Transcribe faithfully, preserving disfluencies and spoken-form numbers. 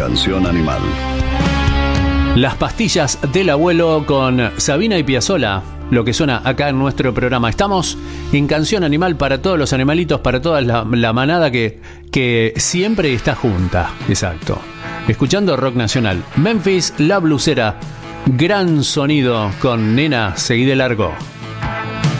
Canción Animal. Las pastillas del abuelo con Sabina y Piazzolla, lo que suena acá en nuestro programa. Estamos en Canción Animal para todos los animalitos, para toda la, la manada que, que siempre está junta. Exacto. Escuchando rock nacional. Memphis, La Blusera. Gran sonido con Nena, seguí de largo.